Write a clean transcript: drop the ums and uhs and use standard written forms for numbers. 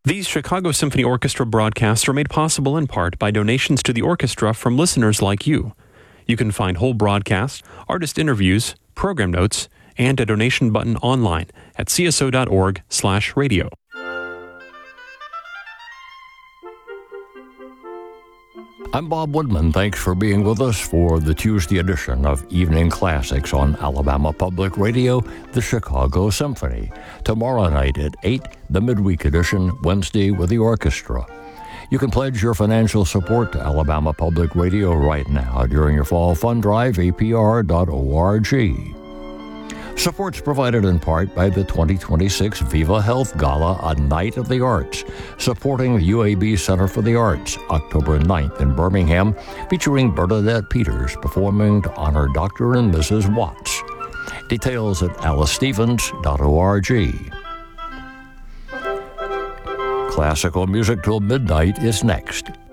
These Chicago Symphony Orchestra broadcasts are made possible in part by donations to the orchestra from listeners like you. You can find whole broadcasts, artist interviews, program notes, and a donation button online at cso.org/radio. I'm Bob Woodman. Thanks for being with us for the Tuesday edition of Evening Classics on Alabama Public Radio, the Chicago Symphony. Tomorrow night at 8, the midweek edition, Wednesday with the orchestra. You can pledge your financial support to Alabama Public Radio right now during your fall fund drive, apr.org. Support's provided in part by the 2026 Viva Health Gala, A Night of the Arts, supporting the UAB Center for the Arts, October 9th in Birmingham, featuring Bernadette Peters performing to honor Dr. and Mrs. Watts. Details at alicestevens.org. Classical music till midnight is next.